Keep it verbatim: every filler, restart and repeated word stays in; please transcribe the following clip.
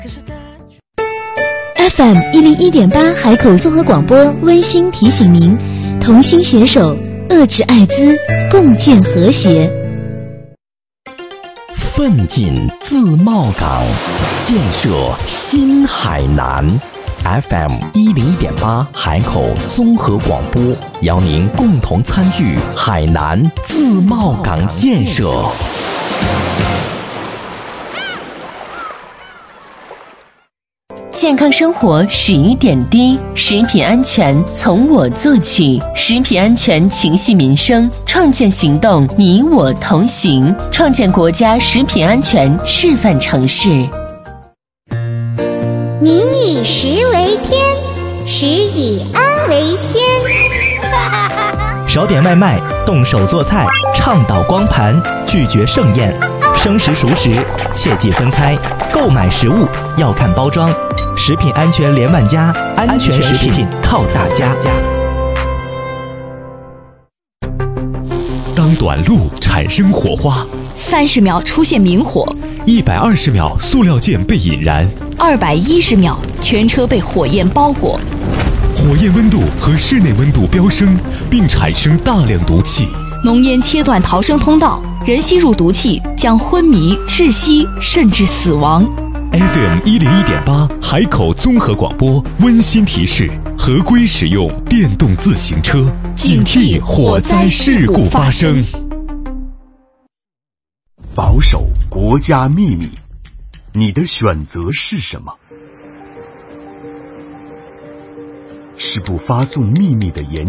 F M 一零一点八海口综合广播温馨提醒您：同心携手，遏制艾滋，共建和谐。 奋进自贸港，建设新海南。F M 一零一点八海口综合广播邀您共同参与海南自贸港建设。 健康生活始于点滴，食品安全从我做起，食品安全情系民生，创建行动你我同行，创建国家食品安全示范城市。 民以食为天，食以安为先。 少点外卖，动手做菜，倡导光盘，拒绝盛宴。生食熟食切忌分开，购买食物要看包装。食品安全连万家，安全食品靠大家。 当短路产生火花， 三十秒出现明火， 一百二十秒塑料件被引燃， 二百一十秒全车被火焰包裹。 火焰温度和室内温度飙升，并产生大量毒气。 浓烟切断逃生通道，人吸入毒气将昏迷、窒息甚至死亡。 F M 一零一点八海口综合广播温馨提示：合规使用电动自行车，警惕火灾事故发生。 保守国家秘密，你的选择是什么？是不发送秘密的研